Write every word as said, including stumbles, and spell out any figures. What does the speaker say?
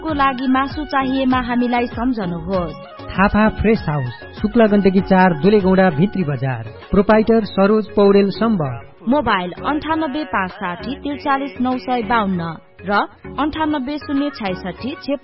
को लागि मासु चाहिएमा हामीलाई सम्झनुहोस्। थापा फ्रेस हाउस, शुक्ला गण्डकी चार, दुलेगौडा, भित्री बजार। प्रोपाइटर सरोज पौडेल सम्बर। मोबाइल अन्ठानब्बे पाँच साठी त्रिचालिस नौ सय बाहन्न र अन्ठानब्बे शून्य छैसठी